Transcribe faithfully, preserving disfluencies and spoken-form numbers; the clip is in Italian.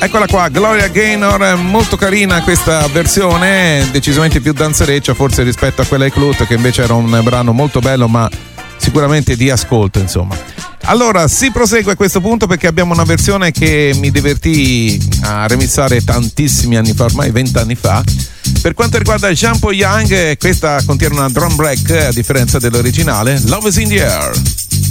Eccola qua, Gloria Gaynor, molto carina questa versione, decisamente più danzereccia forse rispetto a quella di Clute, che invece era un brano molto bello ma sicuramente di ascolto, insomma. Allora si prosegue a questo punto perché abbiamo una versione che mi divertì a remixare tantissimi anni fa, ormai vent'anni fa. Per quanto riguarda Jean Paul Young, questa contiene una drum break a differenza dell'originale, Love is in the Air.